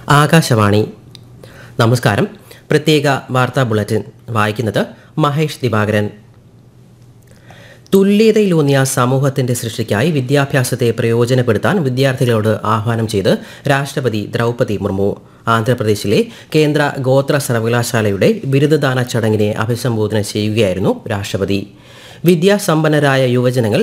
ആകാശവാണി. നമസ്കാരം. പ്രത്യേക വാർത്താ ബുള്ളറ്റിൻ വായിക്കുന്നത് മഹേഷ് ദിവാകരൻ. തുല്യതയിലൂന്നിയ സമൂഹത്തിന്റെ സൃഷ്ടിക്കായി വിദ്യാഭ്യാസത്തെ പ്രയോജനപ്പെടുത്താൻ വിദ്യാർത്ഥികളോട് ആഹ്വാനം ചെയ്ത് രാഷ്ട്രപതി ദ്രൗപദി മുർമു. ആന്ധ്രാപ്രദേശിലെ കേന്ദ്ര ഗോത്ര സർവകലാശാലയുടെ ബിരുദദാന ചടങ്ങിനെ അഭിസംബോധന ചെയ്യുകയായിരുന്നു രാഷ്ട്രപതി. വിദ്യാസമ്പന്നരായ യുവജനങ്ങൾ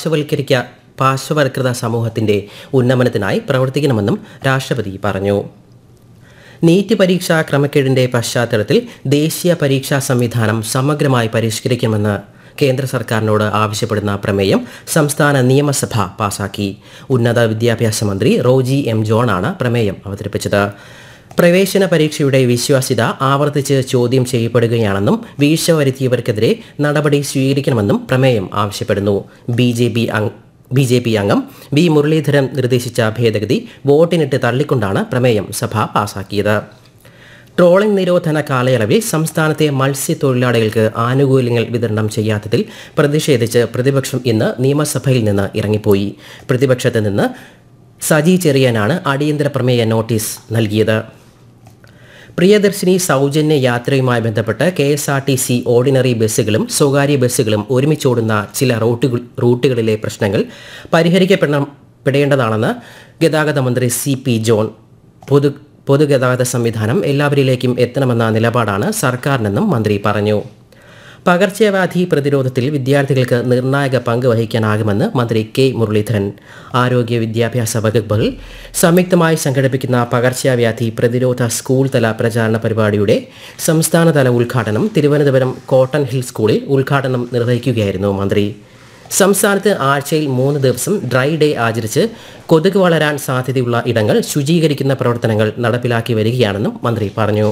പാർശ്വവൽകൃത സമൂഹത്തിന്റെ ഉന്നമനത്തിനായി പ്രവർത്തിക്കണമെന്നും രാഷ്ട്രപതി പറഞ്ഞു. നീറ്റ് പരീക്ഷാ ക്രമക്കേടിന്റെ പശ്ചാത്തലത്തിൽ ദേശീയ പരീക്ഷാ സംവിധാനം സമഗ്രമായി പരിഷ്കരിക്കണമെന്ന് കേന്ദ്ര സർക്കാരിനോട് ആവശ്യപ്പെടുന്ന പ്രമേയം സംസ്ഥാന നിയമസഭ പാസാക്കി. ഉന്നത വിദ്യാഭ്യാസ മന്ത്രി റോജി എം ജോണാണ് പ്രമേയം അവതരിപ്പിച്ചത്. പ്രവേശന പരീക്ഷയുടെ വിശ്വാസ്യത ആവർത്തിച്ച് ചോദ്യം ചെയ്യപ്പെടുകയാണെന്നും വീഴ്ച വരുത്തിയവർക്കെതിരെ നടപടി സ്വീകരിക്കണമെന്നും പ്രമേയം ആവശ്യപ്പെടുന്നു. ബി ജെ പി അംഗം വി മുരളീധരൻ നിർദ്ദേശിച്ച ഭേദഗതി വോട്ടിനിട്ട് തള്ളിക്കൊണ്ടാണ് പ്രമേയം സഭ പാസാക്കിയത്. ട്രോളിംഗ് നിരോധന കാലയളവിൽ സംസ്ഥാനത്തെ മത്സ്യത്തൊഴിലാളികൾക്ക് ആനുകൂല്യങ്ങൾ വിതരണം ചെയ്യാത്തതിൽ പ്രതിഷേധിച്ച് പ്രതിപക്ഷം ഇന്ന് നിയമസഭയിൽ നിന്ന് ഇറങ്ങിപ്പോയി. പ്രതിപക്ഷത്ത് നിന്ന് സജി ചെറിയാനാണ് അടിയന്തര പ്രമേയ നോട്ടീസ് നൽകിയത്. പ്രിയദർശിനി സൗജന്യ യാത്രയുമായി ബന്ധപ്പെട്ട് KSRTC ഓർഡിനറി ബസ്സുകളും സ്വകാര്യ ബസ്സുകളും ഒരുമിച്ചോടുന്ന ചില റൂട്ടുകളിലെ പ്രശ്നങ്ങൾ പരിഹരിക്കപ്പെടേണ്ടതാണെന്ന് ഗതാഗത മന്ത്രി CP ജോൺ. പൊതുഗതാഗത സംവിധാനം എല്ലാവരിലേക്കും എത്തണമെന്ന നിലപാടാണ് സർക്കാരിനെന്നും മന്ത്രി പറഞ്ഞു. പകർച്ചവ്യാധി പ്രതിരോധത്തിൽ വിദ്യാർത്ഥികൾക്ക് നിർണായക പങ്ക് വഹിക്കാനാകുമെന്ന് മന്ത്രി K മുരളീധരൻ. ആരോഗ്യ വിദ്യാഭ്യാസ വകുപ്പുകൾ സംയുക്തമായി സംഘടിപ്പിക്കുന്ന പകർച്ചവ്യാധി പ്രതിരോധ സ്കൂൾ തല പ്രചാരണ പരിപാടിയുടെ സംസ്ഥാനതല ഉദ്ഘാടനം തിരുവനന്തപുരം കോട്ടൺ ഹിൽ സ്കൂളിൽ ഉദ്ഘാടനം നിർവഹിക്കുകയായിരുന്നു മന്ത്രി. സംസ്ഥാനത്ത് ആഴ്ചയിൽ 3 ദിവസം ഡ്രൈ ഡേ ആചരിച്ച് കൊതുക് വളരാൻ സാധ്യതയുള്ള ഇടങ്ങൾ ശുചീകരിക്കുന്ന പ്രവർത്തനങ്ങൾ നടപ്പിലാക്കി വരികയാണെന്നും മന്ത്രി പറഞ്ഞു.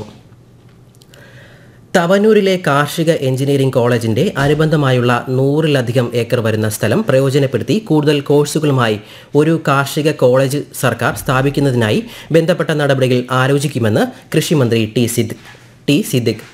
തവനൂരിലെ കാർഷിക എഞ്ചിനീയറിംഗ് കോളേജിന്റെ അനുബന്ധമായുള്ള 100-ലധികം ഏക്കർ വരുന്ന സ്ഥലം പ്രയോജനപ്പെടുത്തി കൂടുതൽ കോഴ്സുകളുമായി ഒരു കാർഷിക കോളേജ് സർക്കാർ സ്ഥാപിക്കുന്നതിനായി ബന്ധപ്പെട്ട നടപടികൾ ആലോചിക്കുമെന്ന് കൃഷിമന്ത്രി ടി സിദ്ദിഖ്.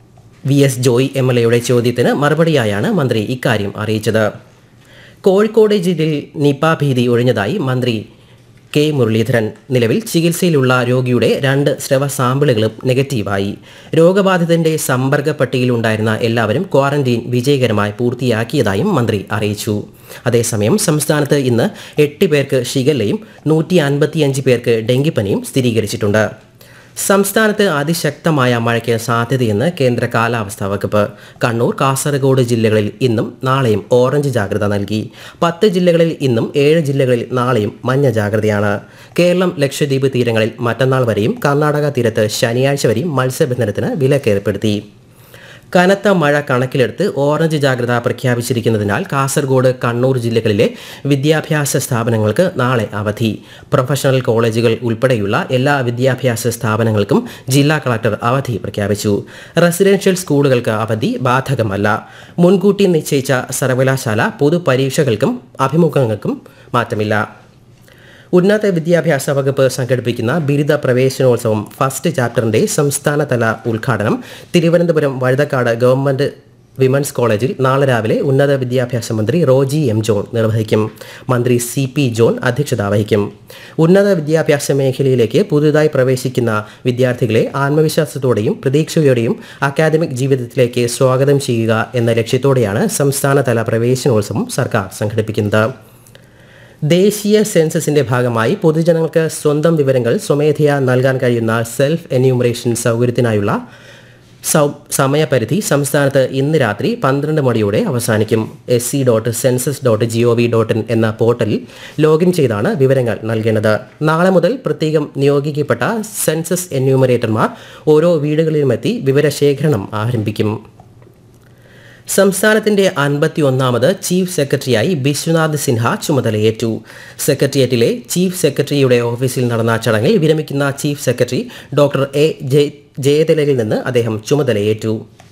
VS ജോയ് MLAയുടെ ചോദ്യത്തിന് മറുപടിയായാണ് മന്ത്രി ഇക്കാര്യം അറിയിച്ചത്. കോഴിക്കോട് ജില്ലയിൽ നിപ ഭീതി ഒഴിഞ്ഞതായി മന്ത്രി K മുരളീധരൻ. നിലവിൽ ചികിത്സയിലുള്ള രോഗിയുടെ 2 സ്രവ സാമ്പിളുകളും നെഗറ്റീവായി. രോഗബാധിതന്റെ സമ്പർക്ക പട്ടികയിലുണ്ടായിരുന്ന എല്ലാവരും ക്വാറന്റീൻ വിജയകരമായി പൂർത്തിയാക്കിയതായും മന്ത്രി അറിയിച്ചു. അതേസമയം സംസ്ഥാനത്ത് ഇന്ന് 8 പേർക്ക് ഷിഗല്ലയും 155 പേർക്ക് ഡെങ്കിപ്പനിയും സ്ഥിരീകരിച്ചിട്ടുണ്ട്. സംസ്ഥാനത്ത് അതിശക്തമായ മഴയ്ക്ക് സാധ്യതയെന്ന് കേന്ദ്ര കാലാവസ്ഥാ വകുപ്പ്. കണ്ണൂർ, കാസർഗോഡ് ജില്ലകളിൽ ഇന്നും നാളെയും ഓറഞ്ച് ജാഗ്രത നൽകി. 10 ജില്ലകളിൽ ഇന്നും 7 ജില്ലകളിൽ നാളെയും മഞ്ഞ ജാഗ്രതയാണ്. കേരളം, ലക്ഷദ്വീപ് തീരങ്ങളിൽ മറ്റന്നാൾ വരെയും കർണാടക തീരത്ത് ശനിയാഴ്ച വരെയും മത്സ്യബന്ധനത്തിന് വിലക്കേർപ്പെടുത്തി. കനത്ത മഴ കണക്കിലെടുത്ത് ഓറഞ്ച് ജാഗ്രത പ്രഖ്യാപിച്ചിരിക്കുന്നതിനാൽ കാസർഗോഡ്, കണ്ണൂർ ജില്ലകളിലെ വിദ്യാഭ്യാസ സ്ഥാപനങ്ങൾക്ക് നാളെ അവധി. പ്രൊഫഷണൽ കോളേജുകൾ ഉൾപ്പെടെയുള്ള എല്ലാ വിദ്യാഭ്യാസ സ്ഥാപനങ്ങൾക്കും ജില്ലാ കളക്ടർ അവധി പ്രഖ്യാപിച്ചു. റെസിഡൻഷ്യൽ സ്കൂളുകൾക്ക് അവധി ബാധകമല്ല. മുൻകൂട്ടി നിശ്ചയിച്ച സർവകലാശാല പൊതുപരീക്ഷകൾക്കും അഭിമുഖങ്ങൾക്കും മാറ്റമില്ല. ഉന്നത വിദ്യാഭ്യാസ വകുപ്പ് സംഘടിപ്പിക്കുന്ന ബിരുദ പ്രവേശനോത്സവം ഫസ്റ്റ് ചാപ്റ്ററിന്റെ സംസ്ഥാനതല ഉദ്ഘാടനം തിരുവനന്തപുരം വഴുതക്കാട് ഗവൺമെന്റ് വിമൻസ് കോളേജിൽ നാളെ രാവിലെ ഉന്നത വിദ്യാഭ്യാസ മന്ത്രി റോജി എം ജോൺ നിർവഹിക്കും. മന്ത്രി CP ജോൺ അധ്യക്ഷത വഹിക്കും. ഉന്നത വിദ്യാഭ്യാസ മേഖലയിലേക്ക് പുതുതായി പ്രവേശിക്കുന്ന വിദ്യാർത്ഥികളെ ആത്മവിശ്വാസത്തോടെയും പ്രതീക്ഷയോടെയും അക്കാദമിക് ജീവിതത്തിലേക്ക് സ്വാഗതം ചെയ്യുക എന്ന ലക്ഷ്യത്തോടെയാണ് സംസ്ഥാനതല പ്രവേശനോത്സവം സർക്കാർ സംഘടിപ്പിക്കുന്നത്. ദേശീയ സെൻസസിന്റെ ഭാഗമായി പൊതുജനങ്ങൾക്ക് സ്വന്തം വിവരങ്ങൾ സ്വമേധയാ നൽകാൻ കഴിയുന്ന സെൽഫ് എന്യൂമറേഷൻ സൗകര്യത്തിനായുള്ള സമയപരിധി സംസ്ഥാനത്ത് ഇന്ന് രാത്രി 12 മണിയോടെ അവസാനിക്കും. sc.census.gov.in എന്ന പോർട്ടലിൽ ലോഗിൻ ചെയ്താണ് വിവരങ്ങൾ നൽകേണ്ടത്. നാളെ മുതൽ പ്രത്യേകം നിയോഗിക്കപ്പെട്ട സെൻസസ് എന്യൂമറേറ്റർമാർ ഓരോ വീടുകളിലുമെത്തി വിവരശേഖരണം ആരംഭിക്കും. സംസ്ഥാനത്തിന്റെ 51ാമത് ചീഫ് സെക്രട്ടറിയായി ബിശ്വനാഥ് സിൻഹ ചുമതലയേറ്റു. സെക്രട്ടേറിയറ്റിലെ ചീഫ് സെക്രട്ടറിയുടെ ഓഫീസിൽ നടന്ന ചടങ്ങിൽ വിരമിക്കുന്ന ചീഫ് സെക്രട്ടറി ഡോക്ടർ A ജയതിലകിൽ നിന്ന് അദ്ദേഹം ചുമതലയേറ്റു.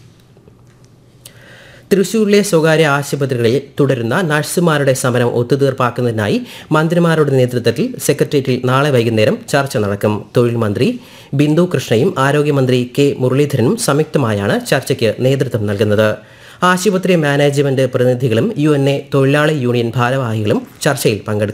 തൃശൂരിലെ സ്വകാര്യ ആശുപത്രികളിൽ തുടരുന്ന നഴ്സുമാരുടെ സമരം ഒത്തുതീർപ്പാക്കുന്നതിനായി മന്ത്രിമാരുടെ നേതൃത്വത്തിൽ സെക്രട്ടേറിയറ്റിൽ നാളെ വൈകുന്നേരം ചർച്ച നടക്കും. തൊഴിൽ മന്ത്രി ബിന്ദു കൃഷ്ണയും ആരോഗ്യമന്ത്രി K മുരളീധരനും സംയുക്തമായാണ് ചർച്ചയ്ക്ക് നേതൃത്വം നൽകുന്നത്. ആശുപത്രി മാനേജ്മെന്റ് പ്രതിനിധികളും UNA തൊഴിലാളി യൂണിയൻ ഭാരവാഹികളും ചർച്ചയിൽ പങ്കെടുക്കും.